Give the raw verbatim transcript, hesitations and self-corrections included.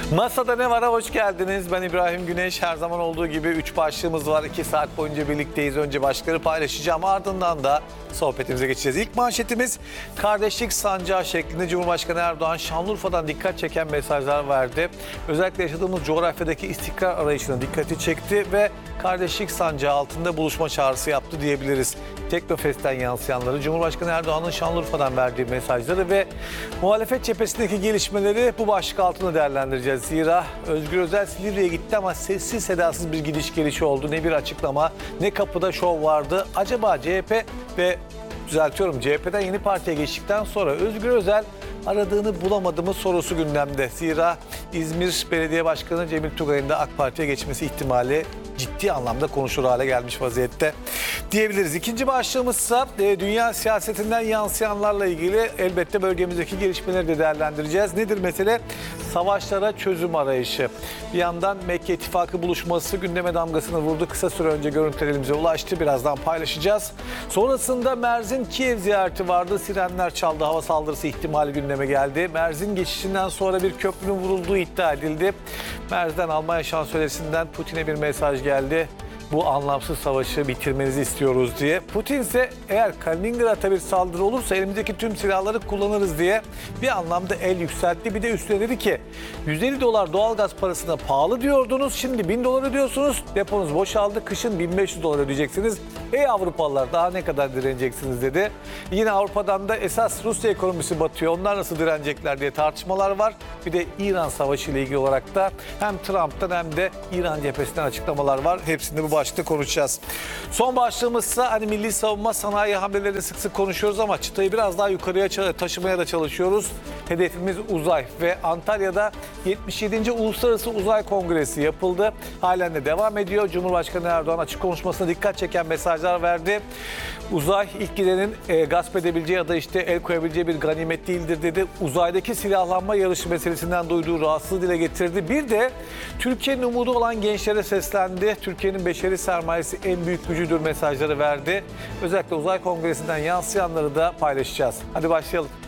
Masada ne var'a hoş geldiniz. Ben İbrahim Güneş. Her zaman olduğu gibi üç başlığımız var. iki saat boyunca birlikteyiz. Önce başlıkları paylaşacağım. Ardından da sohbetimize geçeceğiz. İlk manşetimiz kardeşlik sancağı şeklinde Cumhurbaşkanı Erdoğan Şanlıurfa'dan dikkat çeken mesajlar verdi. Özellikle yaşadığımız coğrafyadaki istikrar arayışına dikkati çekti ve kardeşlik sancağı altında buluşma çağrısı yaptı diyebiliriz. Teknofest'ten yansıyanları, Cumhurbaşkanı Erdoğan'ın Şanlıurfa'dan verdiği mesajları ve muhalefet cephesindeki gelişmeleri bu başlık altında değerlendireceğiz. Zira Özgür Özel Silivri'ye gitti ama sessiz sedasız bir gidiş gelişi oldu. Ne bir açıklama ne kapıda şov vardı. Acaba C H P ve düzeltiyorum C H P'den yeni partiye geçtikten sonra Özgür Özel aradığını bulamadı mı sorusu gündemde. Zira İzmir Belediye Başkanı Cemil Tugay'ın da AK Parti'ye geçmesi ihtimali ciddi anlamda konuşulur hale gelmiş vaziyette diyebiliriz. İkinci başlığımızsa dünya siyasetinden yansıyanlarla ilgili elbette bölgemizdeki gelişmeleri de değerlendireceğiz. Nedir mesele? Savaşlara çözüm arayışı. Bir yandan Mekke İttifakı buluşması gündeme damgasını vurdu. Kısa süre önce görüntüler elimize ulaştı. Birazdan paylaşacağız. Sonrasında Merz'in Kiev ziyareti vardı. Sirenler çaldı. Hava saldırısı ihtimali gündeme geldi. Merz'in geçişinden sonra bir köprünün vurulduğu iddia edildi. Merz'den Almanya şansölyesinden Putin'e bir mesaj geldi. Bu anlamsız savaşı bitirmenizi istiyoruz diye. Putin ise eğer Kaliningrad'a bir saldırı olursa elimizdeki tüm silahları kullanırız diye bir anlamda el yükseltti. Bir de üstüne dedi ki yüz elli dolar doğalgaz parasına pahalı diyordunuz. Şimdi bin dolar ödüyorsunuz. Deponuz boşaldı. Kışın bin beş yüz dolar ödeyeceksiniz. Ey Avrupalılar daha ne kadar direneceksiniz dedi. Yine Avrupa'dan da esas Rusya ekonomisi batıyor. Onlar nasıl direnecekler diye tartışmalar var. Bir de İran Savaşı ile ilgili olarak da hem Trump'tan hem de İran cephesinden açıklamalar var. Hepsini bu başlıkta konuşacağız. Son başlığımızsa hani milli savunma sanayi hamlelerini sık sık konuşuyoruz ama çıtayı biraz daha yukarıya taşımaya da çalışıyoruz. Hedefimiz uzay ve Antalya'da yetmiş yedinci Uluslararası Uzay Kongresi yapıldı. Halen de devam ediyor. Cumhurbaşkanı Erdoğan açık konuşmasına dikkat çeken mesajlar verdi. Uzay ilk gidenin e, gasp edebileceği ya da işte el koyabileceği bir ganimet değildir dedi. Uzaydaki silahlanma yarışı meselesinden duyduğu rahatsızlığı dile getirdi. Bir de Türkiye'nin umudu olan gençlere seslendi. Türkiye'nin beşeri sermayesi en büyük gücüdür mesajları verdi. Özellikle uzay kongresinden yansıyanları da paylaşacağız. Hadi başlayalım.